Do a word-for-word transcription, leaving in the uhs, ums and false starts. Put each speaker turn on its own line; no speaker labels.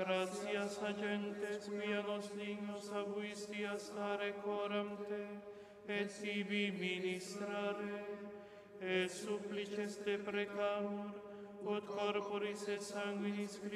Gratias agentes quia nos dignos abuisti a stare coram te, et tibi ministrare, et supplices te precamur, ut corporis et sanguinis